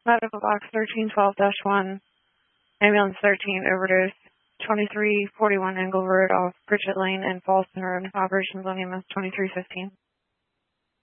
Medical box 1312-1, ambulance 13, overdose, 2341 Engle Road off Pritchett Lane in Fallston Road, operations on EMS 2315.